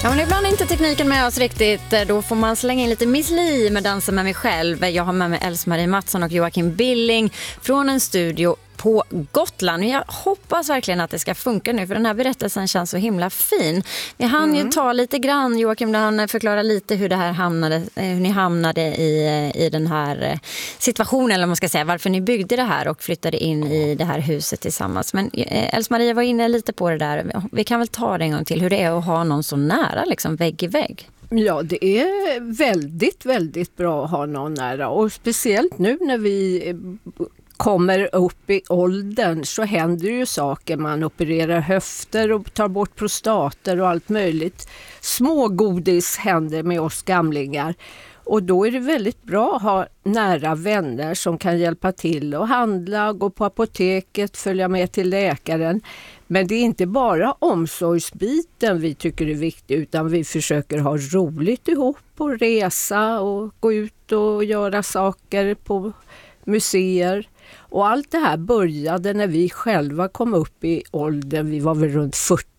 Ja, men ibland är inte tekniken med oss riktigt. Då får man slänga in lite Miss Li med Dansa med mig själv. Jag har med mig Else-Marie Mattsson och Joakim Billing från en studio på Gotland. Jag hoppas verkligen att det ska funka nu, för den här berättelsen känns så himla fin. Vi hann ju ta lite grann, Joakim, där han förklarar lite hur det här hur ni hamnade i den här situationen, eller man ska säga, varför ni byggde det här och flyttade in i det här huset tillsammans. Men Else-Marie var inne lite på det där. Vi kan väl ta det en gång till, hur det är att ha någon så nära, liksom vägg i vägg. Ja, det är väldigt, väldigt bra att ha någon nära, och speciellt nu när vi kommer upp i åldern så händer ju saker. Man opererar höfter och tar bort prostater och allt möjligt. Små godis händer med oss gamlingar. Och då är det väldigt bra att ha nära vänner som kan hjälpa till att handla, gå på apoteket, följa med till läkaren. Men det är inte bara omsorgsbiten vi tycker är viktig, utan vi försöker ha roligt ihop och resa och gå ut och göra saker på museer. Och allt det här började när vi själva kom upp i åldern. Vi var väl runt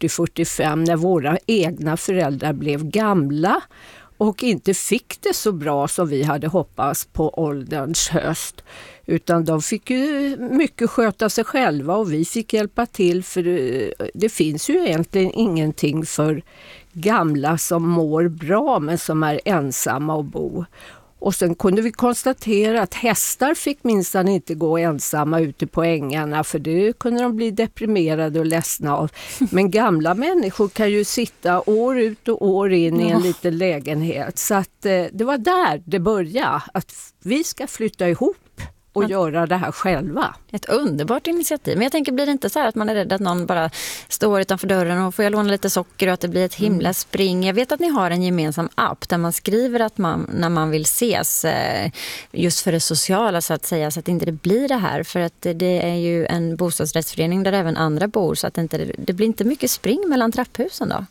40-45 när våra egna föräldrar blev gamla och inte fick det så bra som vi hade hoppats på ålderns höst. Utan de fick ju mycket sköta sig själva och vi fick hjälpa till, för det finns ju egentligen ingenting för gamla som mår bra men som är ensamma och bo. Och sen kunde vi konstatera att hästar fick minsann inte gå ensamma ute på ängarna, för det kunde de bli deprimerade och ledsna av. Men gamla människor kan ju sitta år ut och år in i en liten lägenhet. Så att det var där det började, att vi ska flytta ihop och göra det här själva. Ett underbart initiativ. Men jag tänker, blir det inte så här att man är rädd att någon bara står utanför dörren och får jag låna lite socker och att det blir ett himla spring? Jag vet att ni har en gemensam app där man skriver att när man vill ses, just för det sociala så att säga, så att inte det blir det här. För att det är ju en bostadsrättsförening där även andra bor, så att det blir inte mycket spring mellan trapphusen då.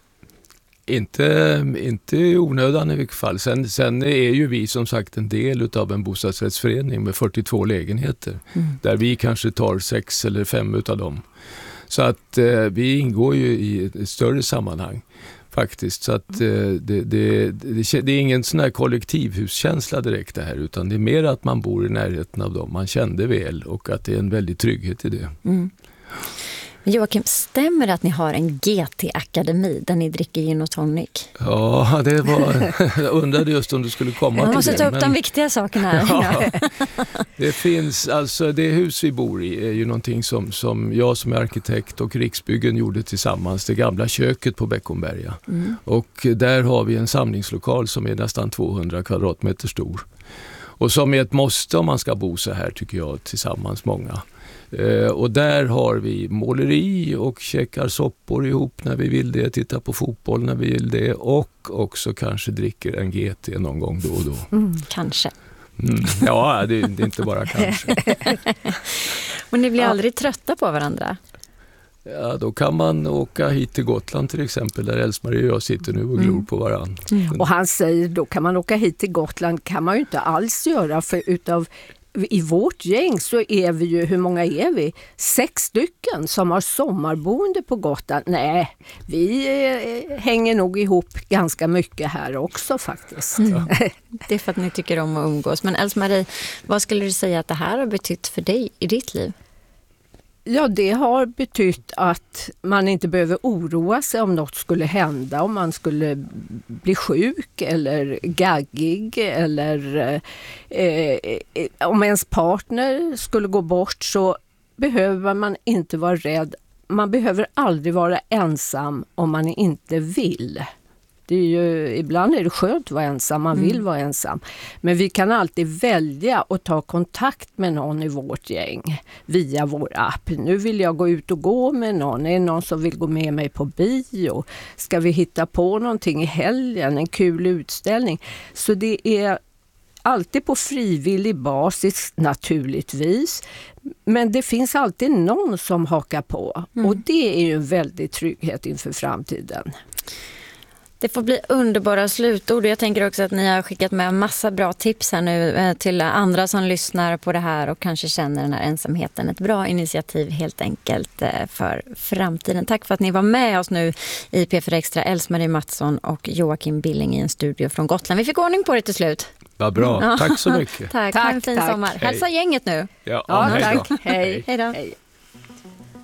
Inte i onödan i vilket fall. Sen är ju vi som sagt en del av en bostadsrättsförening med 42 lägenheter. Där vi kanske tar 6 eller 5 utav dem. Så att vi ingår ju i ett större sammanhang faktiskt. Så att det är ingen sån här kollektivhuskänsla direkt det här, utan det är mer att man bor i närheten av dem man kände väl, och att det är en väldig trygghet i det. Joakim, stämmer det att ni har en GT-akademi där ni dricker gin och tonic? Ja, det var... Jag undrade just om du skulle komma till det. Man måste ta upp de viktiga sakerna här. Ja, det finns, alltså det hus vi bor i är ju någonting som jag som är arkitekt och Riksbyggen gjorde tillsammans, det gamla köket på Beckomberga. Och där har vi en samlingslokal som är nästan 200 kvadratmeter stor. Och som är ett måste om man ska bo så här, tycker jag, tillsammans många. Och där har vi måleri och käkar soppor ihop när vi vill det, tittar på fotboll när vi vill det, och också kanske dricker en GT någon gång då och då. Kanske. Ja, det är inte bara kanske. Men ni blir aldrig trötta på varandra? Ja, då kan man åka hit till Gotland till exempel, där Else-Marie och jag sitter nu och glor på varandra. Och han säger, då kan man åka hit till Gotland, kan man ju inte alls göra, för i vårt gäng så är vi ju, hur många är vi? 6 stycken som har sommarboende på Gotland. Nej, vi hänger nog ihop ganska mycket här också faktiskt. Det är för att ni tycker om att umgås. Men Else-Marie, vad skulle du säga att det här har betytt för dig i ditt liv? Ja, det har betytt att man inte behöver oroa sig om något skulle hända, om man skulle bli sjuk eller gaggig, eller om ens partner skulle gå bort, så behöver man inte vara rädd. Man behöver aldrig vara ensam om man inte vill. Det är ju, ibland är det skönt att vara ensam, man vill vara ensam. Men vi kan alltid välja att ta kontakt med någon i vårt gäng via vår app. Nu vill jag gå ut och gå med någon. Är det någon som vill gå med mig på bio? Ska vi hitta på någonting i helgen? En kul utställning? Så det är alltid på frivillig basis naturligtvis. Men det finns alltid någon som hakar på. Och det är ju en väldig trygghet inför framtiden. Det får bli underbara slutord. Jag tänker också att ni har skickat med massa bra tips här nu till andra som lyssnar på det här och kanske känner den här ensamheten. Ett bra initiativ helt enkelt för framtiden. Tack för att ni var med oss nu i P4 Extra, Else-Marie Mattsson och Joakim Billing i en studio från Gotland. Vi fick ordning på det till slut. Vad bra, tack så mycket. Tack, ha en fin sommar. Hälsa gänget nu. Ja, Ja, hej då. tack. Hej. Hej då. Hej.